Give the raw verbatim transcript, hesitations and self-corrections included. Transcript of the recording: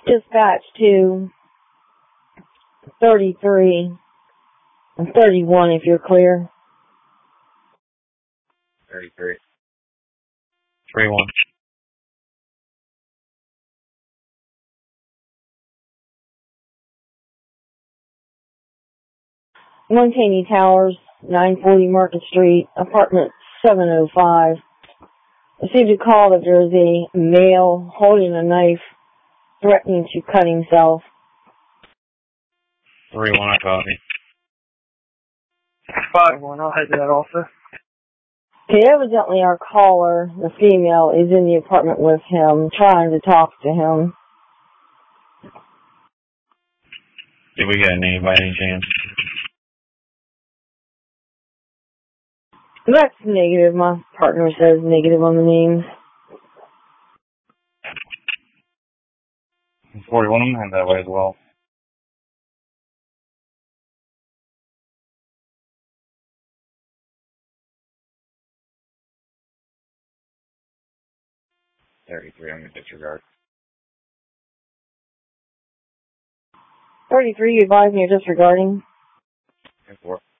Dispatch to thirty-three and thirty-one if you're clear. thirty-three. three one. one Caney Towers, nine forty Market Street, apartment seven oh five. Received a call that there is a male holding a knife, threatening to cut himself. three one, I copy. five one, I'll head to that also. Okay, evidently our caller, the female, is in the apartment with him, trying to talk to him. Did we get a name by any chance? That's negative. My partner says negative on the names. forty-one, I'm heading that way as well. thirty-three, I'm going to disregard. thirty-three, you advise me you're disregarding? ten four.